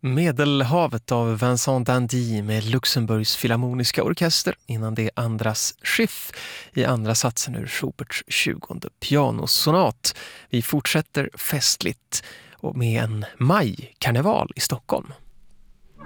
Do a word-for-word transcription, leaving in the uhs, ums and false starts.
Medelhavet av Vincent Dandy med Luxemburgs filharmoniska orkester, innan det Andras Schiff i andra satsen ur Schuberts tjugonde pianosonat. Vi fortsätter festligt och med en majkarneval i Stockholm.